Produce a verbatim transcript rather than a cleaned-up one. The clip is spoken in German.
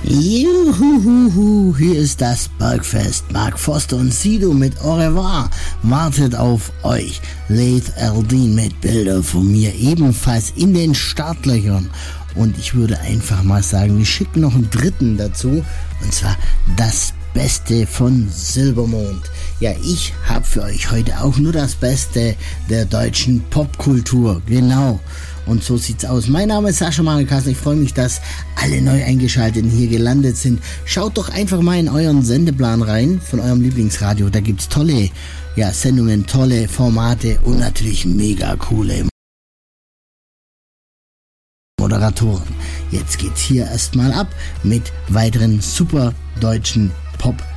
Juhuhuhu, hier ist das Bergfest. Mark Foster und Sido mit Au revoir wartet auf euch. Laith Al-Deen mit Bilder von mir ebenfalls in den Startlöchern. Und ich würde einfach mal sagen, wir schicken noch einen dritten dazu. Und zwar das Beste von Silbermond. Ja, ich habe für euch heute auch nur das Beste der deutschen Popkultur. Genau. Und so sieht's aus. Mein Name ist Sascha Marekassen. Ich freue mich, dass alle neu Eingeschalteten hier gelandet sind. Schaut doch einfach mal in euren Sendeplan rein von eurem Lieblingsradio. Da gibt's tolle ja, Sendungen, tolle Formate und natürlich mega coole Moderatoren. Jetzt geht's hier erstmal ab mit weiteren super deutschen Pop